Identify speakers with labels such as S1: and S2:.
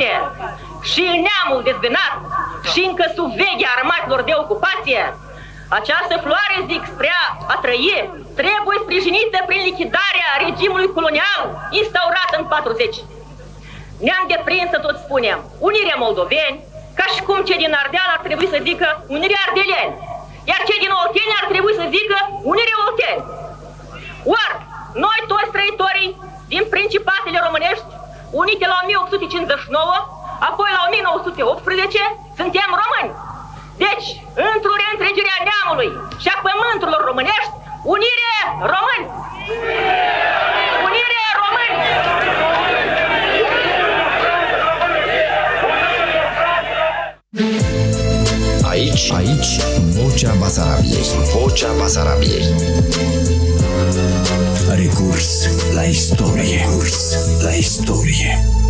S1: unitate și în neamul dezbinat și încă sub veghea armaților de ocupație, această floare, zic, spre a trăi, trebuie sprijinită prin lichidarea regimului colonial instaurat în 40. Ne-am deprins să tot spunem unirea moldoveni, ca și cum cei din Ardeal ar trebui să zică unirea ardeleni, iar cei din Olteni ar trebui să zică unirea olteni. Ori, noi toți trăitorii din principatele românești, unite la 1859, apoi la 1918, suntem români. Deci, într-o reîntregire a neamului și a pământurilor românești, unire români! Unire români!
S2: Aici, Vocea Basarabiei. Vocea Basarabiei.
S3: Recurs la istorie.